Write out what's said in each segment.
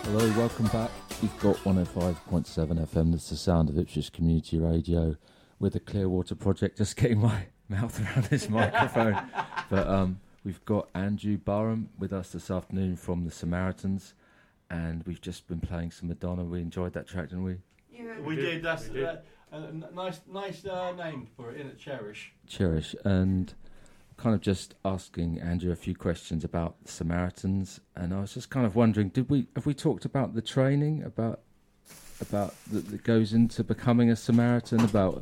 Hello, welcome back. You've got 105.7 FM. That's the sound of Ipswich Community Radio with the Clearwater Project. Just getting my mouth around this microphone. But we've got Andrew Barham with us this afternoon from the Samaritans, and we've just been playing some Madonna. We enjoyed that track, didn't we? Yeah, we did. That's a nice name for it, isn't it? Cherish. Cherish. And kind of just asking Andrew a few questions about the Samaritans, and I was just kind of wondering, have we talked about the training about that goes into becoming a Samaritan, about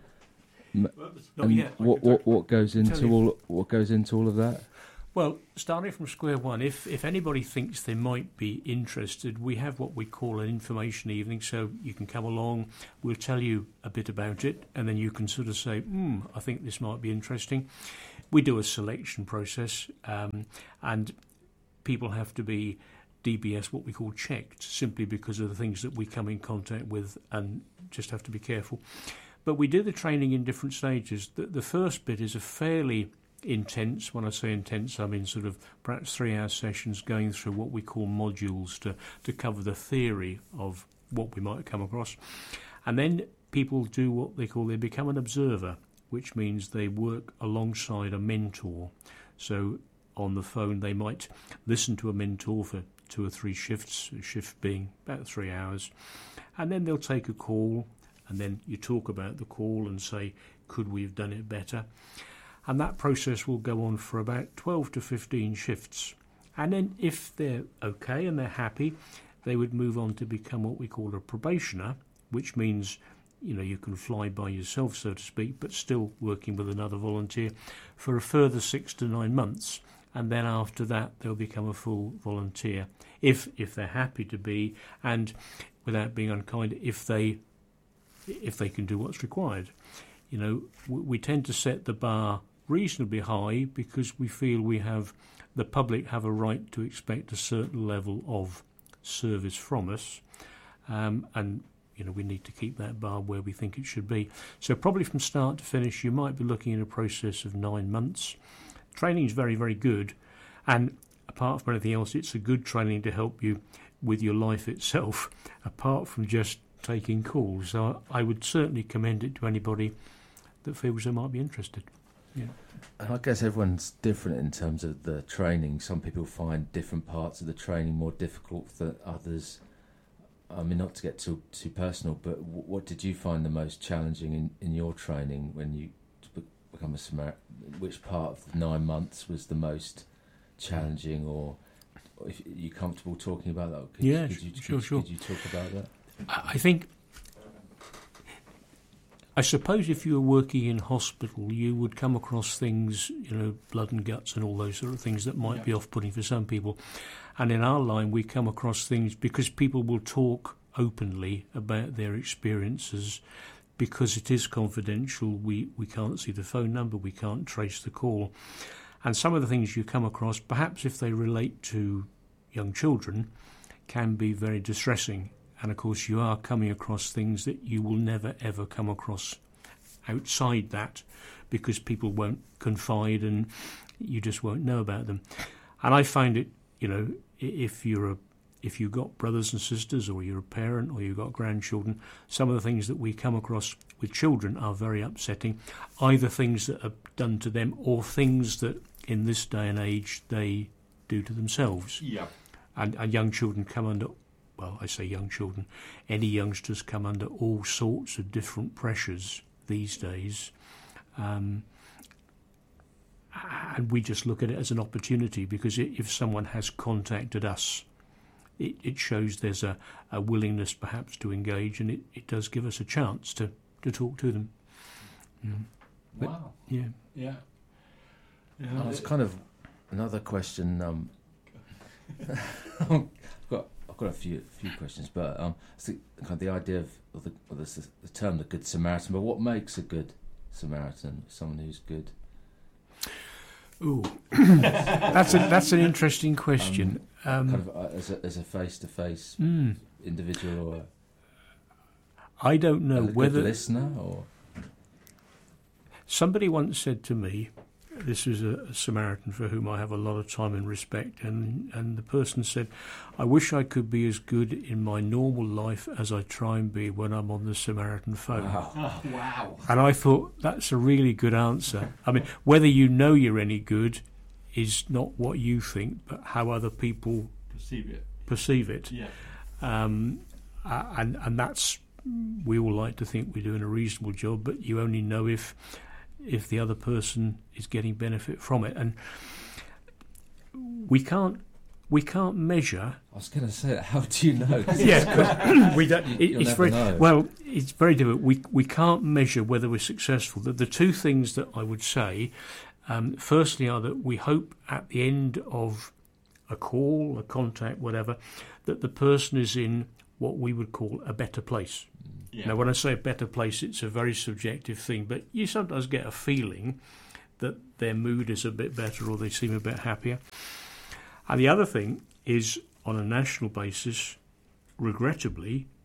what goes into all of that? Well, starting from square one, if anybody thinks they might be interested, we have what we call an information evening, so you can come along, we'll tell you a bit about it, and then you can sort of say, I think this might be interesting. We do a selection process, and people have to be DBS, what we call checked, simply because of the things that we come in contact with, and just have to be careful. But we do the training in different stages. The first bit is a fairly intense, when I say intense, I mean sort of perhaps 3-hour sessions going through what we call modules to cover the theory of what we might come across. And then people do what they become an observer, which means they work alongside a mentor. So on the phone they might listen to a mentor for 2 or 3 shifts, a shift being about 3 hours, and then they'll take a call, and then you talk about the call and say, could we have done it better? And that process will go on for about 12 to 15 shifts. And then if they're okay and they're happy, they would move on to become what we call a probationer, which means, you can fly by yourself, so to speak, but still working with another volunteer for a further 6 to 9 months. And then after that, they'll become a full volunteer, if they're happy to be, and without being unkind, if they can do what's required. We tend to set the bar reasonably high because we feel the public have a right to expect a certain level of service from us, and we need to keep that bar where we think it should be. So probably from start to finish, you might be looking at a process of 9 months. Training is very, very good, and apart from anything else, it's a good training to help you with your life itself, apart from just taking calls. So I would certainly commend it to anybody that feels they might be interested. Yeah. And I guess everyone's different in terms of the training. Some people find different parts of the training more difficult than others. I mean, not to get too personal, but what did you find the most challenging in your training when you become a Samaritan? Which part of the 9 months was the most challenging, or if you're comfortable talking about that? Sure. Could you talk about that? I suppose if you were working in hospital, you would come across things, blood and guts and all those sort of things that might be off-putting for some people. And in our line, we come across things because people will talk openly about their experiences. Because it is confidential, we can't see the phone number, we can't trace the call. And some of the things you come across, perhaps if they relate to young children, can be very distressing. And of course you are coming across things that you will never ever come across outside that, because people won't confide and you just won't know about them. And I find it, if you've got brothers and sisters, or you're a parent, or you've got grandchildren, some of the things that we come across with children are very upsetting, either things that are done to them or things that in this day and age they do to themselves. Yeah. And young children come under, well, I say young children, any youngsters come under all sorts of different pressures these days. And we just look at it as an opportunity, because if someone has contacted us, it shows there's a willingness perhaps to engage, and it does give us a chance to talk to them. Wow. Yeah. Yeah. It's kind of another question. I've got a few questions, but I think kind of the idea of the term the Good Samaritan. But what makes a good Samaritan? Someone who's good. Ooh, that's an interesting question. Kind of as a face-to-face individual, or I don't know a whether good listener, or somebody once said to me, this is a Samaritan for whom I have a lot of time and respect, and the person said, "I wish I could be as good in my normal life as I try and be when I'm on the Samaritan phone." Wow. Oh, wow. And I thought that's a really good answer. I mean, whether you know you're any good is not what you think, but how other people perceive it. Yeah. And that's, we all like to think we're doing a reasonable job, but you only know if the other person is getting benefit from it. And we can't measure. I was going to say, how do you know? Yeah, we don't. You'll It's never very know. well. It's very difficult. We can't measure whether we're successful. The two things that I would say, firstly, are that we hope at the end of a call, a contact, whatever, that the person is in what we would call a better place. Yeah. Now, when I say a better place, it's a very subjective thing, but you sometimes get a feeling that their mood is a bit better or they seem a bit happier. And the other thing is, on a national basis, regrettably,